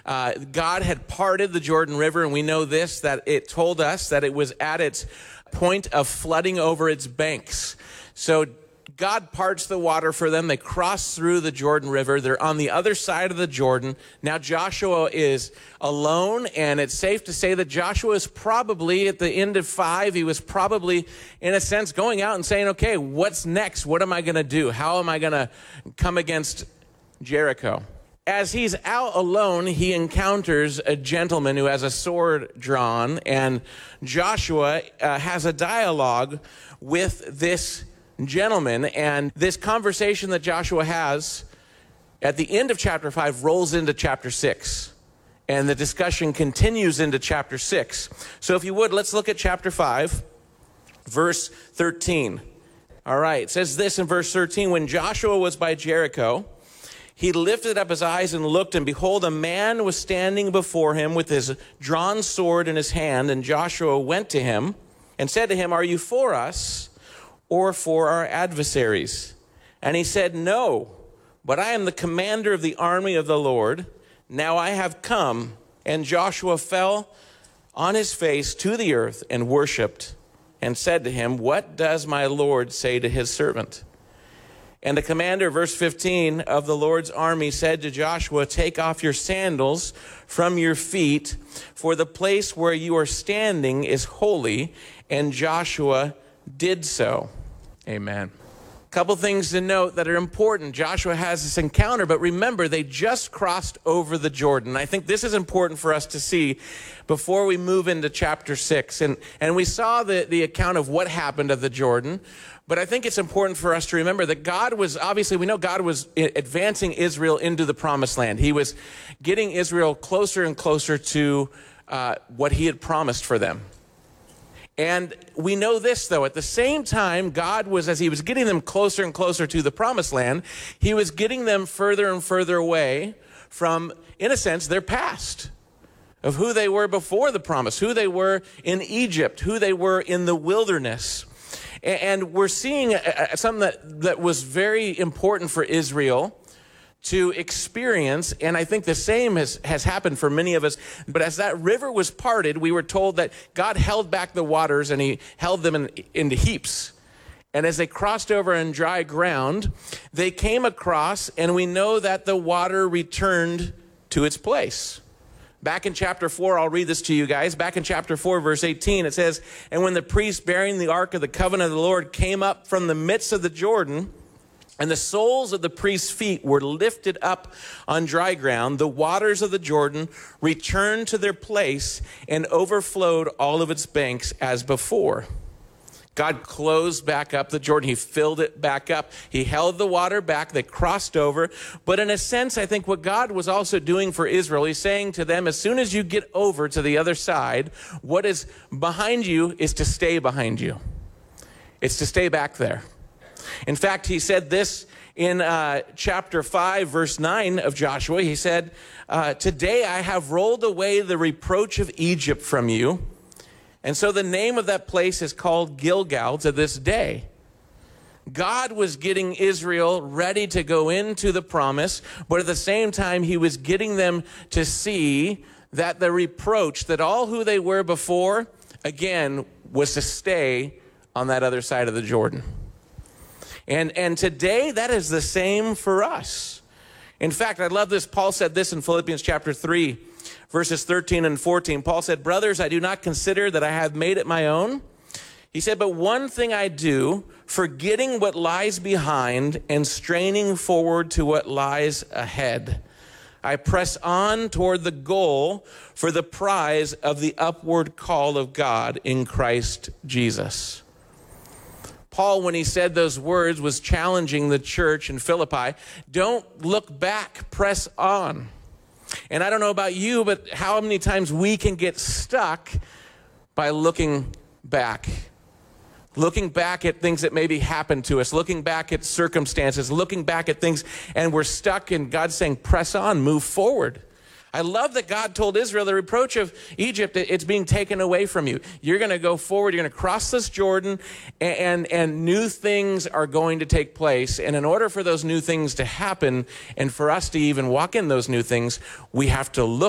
God had parted the Jordan River, and we know this, that it told us that it was at its point of flooding over its banks. So God parts the water for them. They cross through the Jordan River. They're on the other side of the Jordan. Now Joshua is alone, and it's safe to say that Joshua is probably at the end of 5. He was probably, in a sense, going out and saying, okay, what's next? What am I going to do? How am I going to come against Jericho? As he's out alone, he encounters a gentleman who has a sword drawn, and Joshua has a dialogue with this gentleman, and this conversation that Joshua has at the end of chapter 5 rolls into chapter 6, and the discussion continues into chapter 6. So if you would, let's look at chapter 5, verse 13. All right, it says this in verse 13, when Joshua was by Jericho, he lifted up his eyes and looked, and behold, a man was standing before him with his drawn sword in his hand. And Joshua went to him and said to him, are you for us or for our adversaries? And he said, no, but I am the commander of the army of the Lord. Now I have come. And Joshua fell on his face to the earth and worshipped and said to him, what does my Lord say to his servant? And the commander, verse 15, of the Lord's army said to Joshua, take off your sandals from your feet, for the place where you are standing is holy. And Joshua did so. Amen. A couple things to note that are important. Joshua has this encounter, but remember, they just crossed over the Jordan. I think this is important for us to see before we move into chapter 6. And we saw the account of what happened at the Jordan, but I think it's important for us to remember that God was, obviously, we know God was advancing Israel into the promised land. He was getting Israel closer and closer to what he had promised for them. And we know this, though, at the same time, God was, as he was getting them closer and closer to the promised land, he was getting them further and further away from, in a sense, their past, of who they were before the promise, who they were in Egypt, who they were in the wilderness. And we're seeing something that was very important for Israel to experience, and I think the same has happened for many of us. But as that river was parted, we were told that God held back the waters, and he held them into heaps. And as they crossed over on dry ground, they came across, and we know that the water returned to its place. Back in chapter 4, I'll read this to you guys. Back in chapter 4, verse 18, it says, and when the priest bearing the ark of the covenant of the Lord came up from the midst of the Jordan, and the soles of the priest's feet were lifted up on dry ground, the waters of the Jordan returned to their place and overflowed all of its banks as before. God closed back up the Jordan. He filled it back up. He held the water back. They crossed over. But in a sense, I think what God was also doing for Israel, he's saying to them, as soon as you get over to the other side, what is behind you is to stay behind you. It's to stay back there. In fact, he said this in chapter 5, verse 9 of Joshua. He said, today I have rolled away the reproach of Egypt from you. And so the name of that place is called Gilgal to this day. God was getting Israel ready to go into the promise, but at the same time, he was getting them to see that the reproach, that all who they were before, again, was to stay on that other side of the Jordan. And today, that is the same for us. In fact, I love this. Paul said this in Philippians chapter 3, verses 13 and 14. Paul said, brothers, I do not consider that I have made it my own. He said, but one thing I do, forgetting what lies behind and straining forward to what lies ahead. I press on toward the goal for the prize of the upward call of God in Christ Jesus. Paul, when he said those words, was challenging the church in Philippi. Don't look back, press on. And I don't know about you, but how many times we can get stuck by looking back. Looking back at things that maybe happened to us, looking back at circumstances, looking back at things, and we're stuck, and God's saying, press on, move forward. I love that God told Israel the reproach of Egypt, it's being taken away from you. You're going to go forward. You're going to cross this Jordan, and new things are going to take place. And in order for those new things to happen and for us to even walk in those new things, we have to look